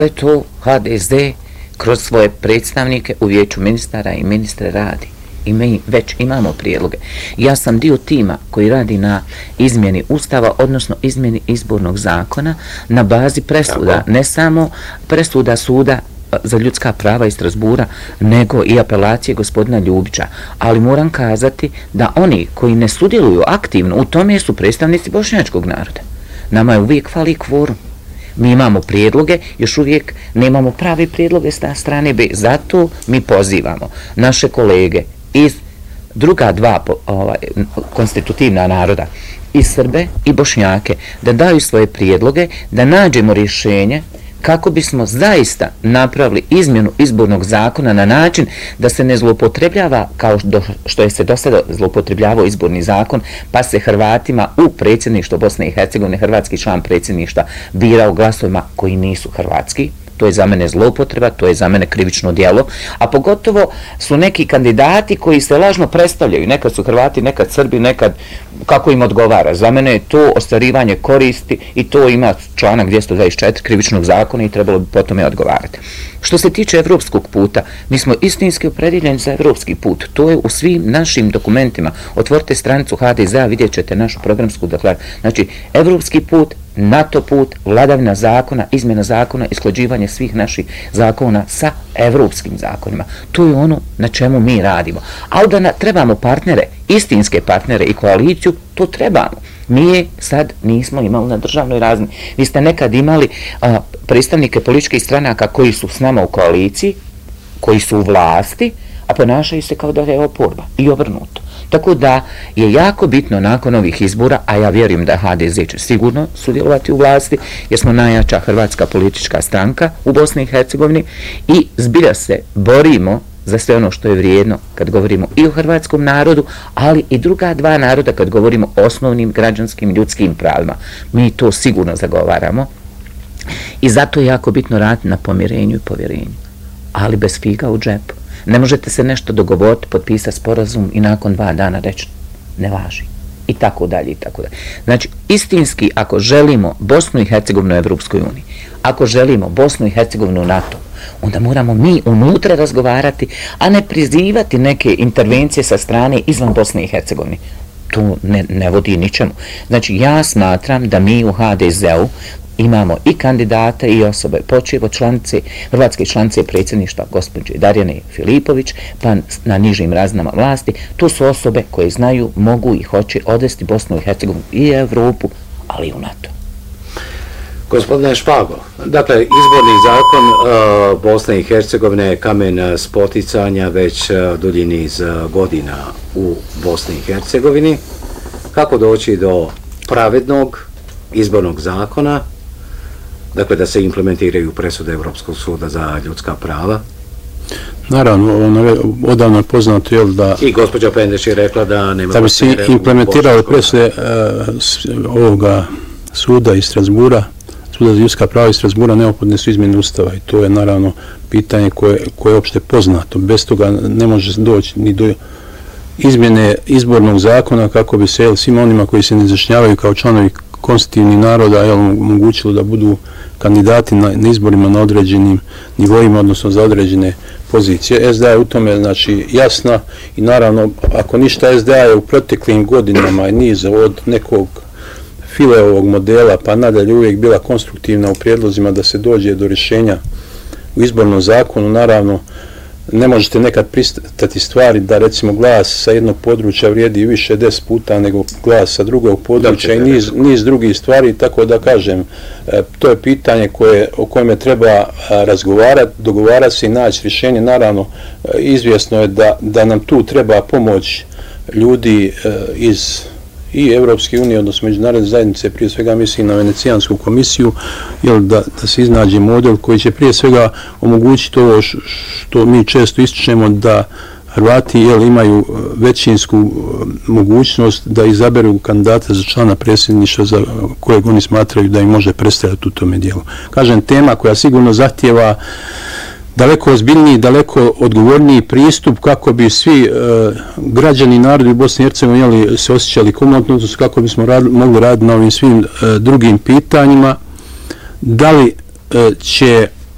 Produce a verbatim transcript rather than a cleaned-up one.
to H D S D kroz svoje predstavnike u vijeću ministara i ministre radi. I mi već imamo prijedloge. Ja sam dio tima koji radi na izmjeni Ustava, odnosno izmjeni izbornog zakona na bazi presuda, tako, ne samo presuda suda za ljudska prava iz Strasbura, nego i apelacije gospodina Ljubića. Ali moram kazati da oni koji ne sudjeluju aktivno u tome su predstavnici bošnjačkog naroda. Nama je uvijek fali kvorum. Mi imamo prijedloge, još uvijek nemamo prave prijedloge s strane B. Zato mi pozivamo naše kolege iz druga dva ovaj, konstitutivna naroda, i Srbe i Bošnjake, da daju svoje prijedloge, da nađemo rješenje kako bismo zaista napravili izmjenu izbornog zakona na način da se ne zloupotrebljava kao što je se do sada zloupotrebljavao izborni zakon, pa se Hrvatima u predsjedništvo Bosne i Hercegovine, hrvatski član predsjedništva, birao glasovima koji nisu hrvatski. To je za mene zloupotreba, to je za mene krivično djelo, a pogotovo su neki kandidati koji se lažno predstavljaju, nekad su Hrvati, nekad Srbi, nekad kako im odgovara. Za mene je to ostvarivanje koristi i to ima članak dvjesto dvadeset četiri krivičnog zakona i trebalo bi po tome odgovarati. Što se tiče evropskog puta, mi smo istinski opredjeljeni za evropski put. To je u svim našim dokumentima. Otvorite stranicu H D S A, vidjet ćete našu programsku deklaraciju. Znači, evropski put, NATO put, vladavina zakona, izmjena zakona, isklađivanje svih naših zakona sa evropskim zakonima. To je ono na čemu mi radimo. Ali da na, trebamo partnere, istinske partnere i koaliciju, to trebamo. Mi je sad nismo imali na državnoj razini. Vi ste nekad imali a, predstavnike političkih stranaka koji su s nama u koaliciji, koji su u vlasti, a ponašaju se kao da je oporba i obrnuto. Tako da je jako bitno nakon ovih izbora, a ja vjerujem da H D S će sigurno sudjelovati u vlasti, jer smo najjača hrvatska politička stranka u Bosni i Hercegovini i zbilja se borimo za sve ono što je vrijedno kad govorimo i o hrvatskom narodu, ali i druga dva naroda kad govorimo o osnovnim građanskim ljudskim pravima. Mi to sigurno zagovaramo i zato je jako bitno raditi na pomirenju i povjerenju, ali bez figa u džepu. Ne možete se nešto dogovoriti, potpisati sporazum i nakon dva dana reći ne važi. I tako dalje, i tako dalje. Znači, istinski, ako želimo Bosnu i Hercegovinu u Evropskoj uniji, ako želimo Bosnu i Hercegovinu u NATO, onda moramo mi unutra razgovarati, a ne prizivati neke intervencije sa strane izvan Bosne i Hercegovine. To ne, ne vodi ničemu. Znači, ja smatram da mi u H D S U imamo i kandidate i osobe, počev od članice, hrvatske članice predsjedništva gospođe Darjane Filipović, pa na nižim razinama vlasti. To su osobe koje znaju, mogu i hoće odvesti Bosnu i Hercegovinu i Evropu, ali i u NATO. Gospodine Špago, dakle, izborni zakon uh, Bosne i Hercegovine je kamen spoticanja već uh, dulji niz uh, godina u Bosni i Hercegovini. Kako doći do pravednog izbornog zakona, dakle da se implementiraju presude Europskog suda za ljudska prava? Naravno, ono je odavno poznato, jel, da... I gospođa Pendeš je rekla da nema... Da bi se implementirale presude uh, ovoga suda iz Strasbura, suda za ljudska prava iz Strasbura, neophodne su izmjene Ustava i to je naravno pitanje koje, koje je opšte poznato. Bez toga ne može doći ni do izmjene izbornog zakona kako bi se, jel, svim onima koji se ne izjašnjavaju kao članovi konstitutivnih naroda, jel, omogućilo da budu kandidati na, na izborima na određenim nivoima, odnosno za određene pozicije. S D A je u tome, znači, jasna i naravno, ako ništa, S D A je u proteklim godinama i niz od nekog Fileovog modela pa nadalje uvijek bila konstruktivna u prijedlozima da se dođe do rješenja u izbornom zakonu. Naravno, ne možete nekad pristati stvari da recimo glas sa jednog područja vrijedi više deset puta nego glas sa drugog područja i niz, niz drugih stvari, tako da kažem, to je pitanje koje, o kojem treba razgovarati, dogovarati se i naći rješenje. Naravno, izvjesno je da, da nam tu treba pomoć ljudi iz i Evropske unije, odnosno međunarodne zajednice, prije svega mislim na Venecijansku komisiju, jel, da, da se iznađe model koji će prije svega omogućiti ovo što mi često ističemo, da Hrvati, jel, imaju većinsku mogućnost da izaberu kandidata za člana predsjedništva za kojeg oni smatraju da im može predstavljati u tome dijelu. Kažem, tema koja sigurno zahtijeva daleko ozbiljniji, daleko odgovorniji pristup kako bi svi e, građani i narodi u Bosni i Hercegovini se osjećali komotno, kako bismo rad, mogli raditi na ovim svim e, drugim pitanjima. Da li e, će